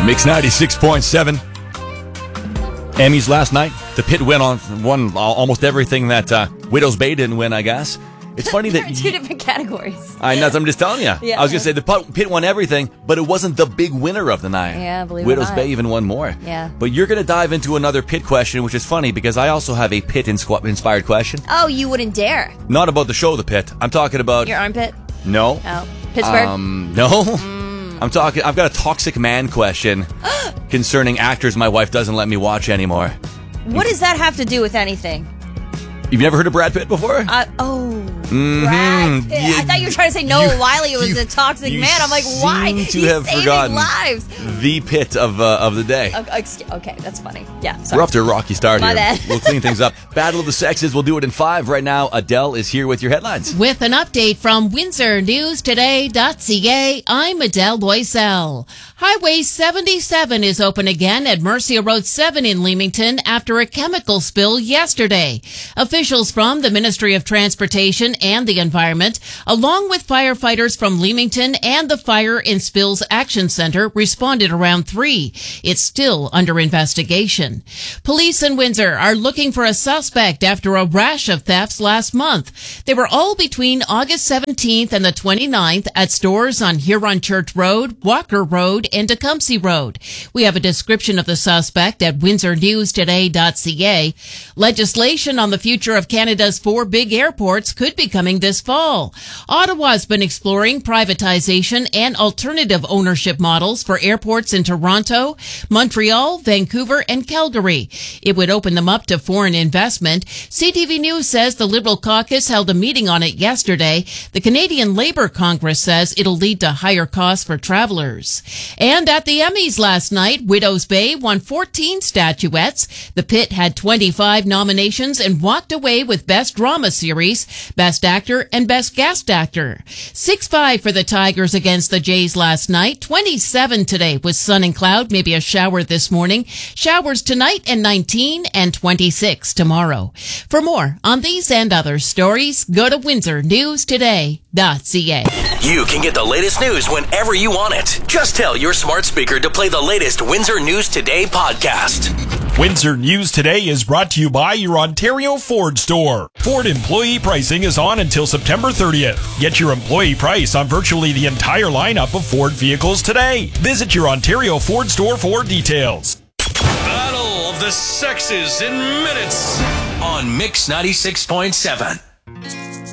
Mix 96.7. Emmys last night. The Pit won almost everything that Widow's Bay didn't win, I guess. It's funny that... Two different categories. I know, I'm just telling you. Yeah. I was going to say the Pit won everything, but it wasn't the big winner of the night. Yeah, believe it or Widow's not. Bay even won more. Yeah. But you're going to dive into another Pit question, which is funny because I also have a Pit-inspired question. Oh, you wouldn't dare. Not about the show, The Pit. I'm talking about... Your armpit? No. Oh. Pittsburgh? No. I've got a toxic man question concerning actors my wife doesn't let me watch anymore. What does that have to do with anything? You've never heard of Brad Pitt before? Brad Pitt. Yeah, I thought you were trying to say Noah Wiley was a toxic man. I'm like, why? Seem to He's have saving forgotten lives. the Pit of the day. Okay, that's funny. Yeah, sorry. We're off to a rocky start My here. bad. We'll clean things up. Battle of the Sexes, we'll do it in 5. Right now, Adele is here with your headlines. With an update from WindsorNewsToday.ca, I'm Adele Loisel. Highway 77 is open again at Mercia Road 7 in Leamington after a chemical spill yesterday. Officials from the Ministry of Transportation and the Environment, along with firefighters from Leamington and the Fire and Spills Action Center, responded around 3. It's still under investigation. Police in Windsor are looking for a suspect after a rash of thefts last month. They were all between August 17th and the 29th at stores on Huron Church Road, Walker Road, and Tecumseh Road. We have a description of the suspect at WindsorNewsToday.ca. Legislation on the future of Canada's 4 big airports could be coming this fall. Ottawa's been exploring privatization and alternative ownership models for airports in Toronto, Montreal, Vancouver, and Calgary. It would open them up to foreign investment. CTV News says the Liberal caucus held a meeting on it yesterday. The Canadian Labour Congress says it'll lead to higher costs for travelers. And at the Emmys last night, Widow's Bay won 14 statuettes. The Pit had 25 nominations and walked away with Best Drama Series, Best Actor, and Best Guest Actor. 6-5 for the Tigers against the Jays last night. 27 today with sun and cloud, maybe a shower this morning. Showers tonight and 19 and 26 tomorrow. For more on these and other stories, go to WindsorNewsToday.ca. You can get the latest news whenever you want it. Just tell your smart speaker to play the latest Windsor News Today podcast. Windsor News Today is brought to you by your Ontario Ford store. Ford employee pricing is on until September 30th. Get your employee price on virtually the entire lineup of Ford vehicles today. Visit your Ontario Ford store for details. Battle of the Sexes in minutes on Mix 96.7.